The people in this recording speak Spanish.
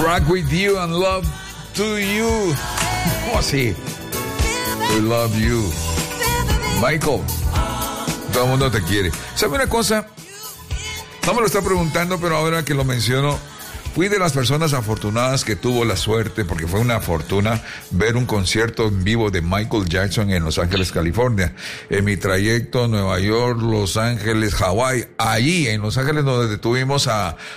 Rock with you and love to you. ¿Cómo así? We love you. Michael, todo el mundo te quiere. ¿Sabe una cosa? No me lo está preguntando, pero ahora que lo menciono, fui de las personas afortunadas que tuvo la suerte, porque fue una fortuna, ver un concierto en vivo de Michael Jackson en Los Ángeles, California. En mi trayecto Nueva York, Los Ángeles, Hawái, allí en Los Ángeles donde detuvimos a